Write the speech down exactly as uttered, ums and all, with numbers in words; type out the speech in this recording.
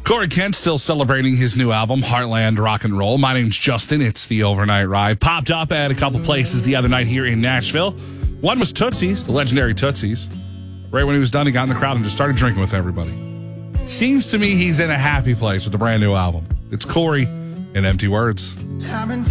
Corey Kent still celebrating his new album, Heartland Rock and Roll. My name's Justin. It's the Overnight Ride. Popped up at a couple places the other night here in Nashville. One was Tootsie's, the legendary Tootsie's. Right when he was done, he got in the crowd and just started drinking with everybody. Seems to me he's in a happy place with the brand new album. It's Corey in Empty Words.